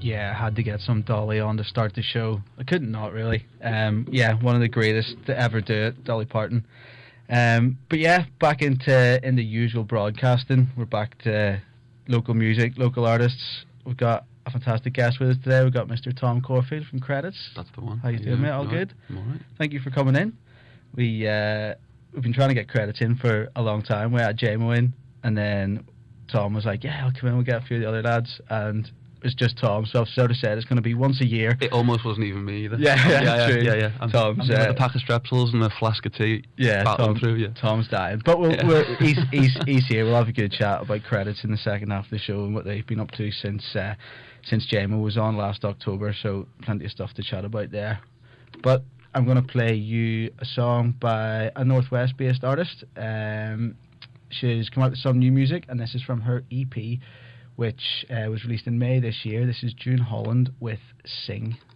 Yeah, I had to get some Dolly on to start the show. I couldn't not really. Yeah, one of the greatest to ever do it, Dolly Parton. But yeah, back into usual broadcasting. We're back to local music, local artists. We've got a fantastic guest with us today. We've got Mr. Tom Corfield from Credits. That's the one. How you doing, mate? All good? I'm all right. Thank you for coming in. We've been trying to get Credits in for a long time. We had JMO in, and then Tom was like, yeah, I'll come in, we'll get a few of the other lads, and it's just Tom, so I've sort of said it's going to be once a year. It almost wasn't even me either. Yeah, true. Yeah. I'm with a pack of Strepsils and a flask of tea. Yeah, Tom's dying. But he's here. We'll have a good chat about Credits in the second half of the show and what they've been up to since JMO was on last October, so plenty of stuff to chat about there. But I'm going to play you a song by a Northwest-based artist. She's come out with some new music, and this is from her EP, which was released in May this year. This is June Holland with Sing.